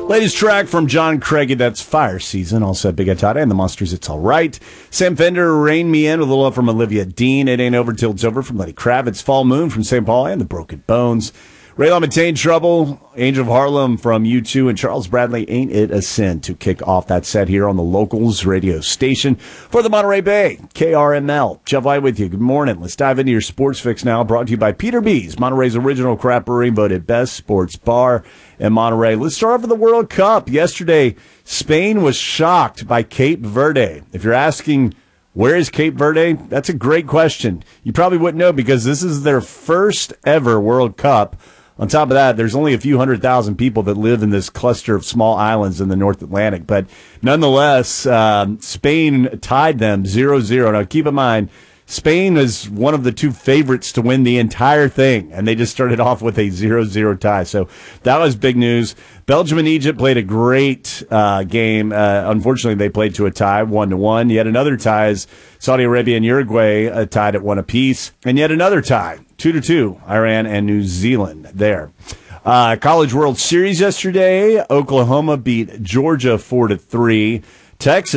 Latest track from John Craigie, that's Fire Season. Also Big Atata and the Monsters, It's All Right. Sam Fender, Rain Me In, with a little up from Olivia Dean. It Ain't Over Till It's Over from Lenny Kravitz. Fall Moon from St. Paul and the Broken Bones. Ray LaMontagne, Trouble. Angel of Harlem from U2. And Charles Bradley, Ain't It a Sin, to kick off that set here on the Locals radio station for the Monterey Bay. KRML. Jeff White with you. Good morning. Let's dive into your sports fix now. Brought to you by Peter B's, Monterey's original craft brewery, voted best sports bar in Monterey. Let's start off with the World Cup. Yesterday, Spain was shocked by Cape Verde. If you're asking, where is Cape Verde? That's a great question. You probably wouldn't know because this is their first ever World Cup. On top of that, there's only a few 100,000 people that live in this cluster of small islands in the North Atlantic. But nonetheless, Spain tied them 0-0. Now, keep in mind, Spain is one of the two favorites to win the entire thing, and they just started off with a 0-0 tie. So that was big news. Belgium and Egypt played a great game. Unfortunately, they played to a tie, 1-1. Yet another tie is Saudi Arabia and Uruguay tied at 1 apiece. And yet another tie, 2-2, Iran and New Zealand there. College World Series yesterday, Oklahoma beat Georgia 4-3. Texas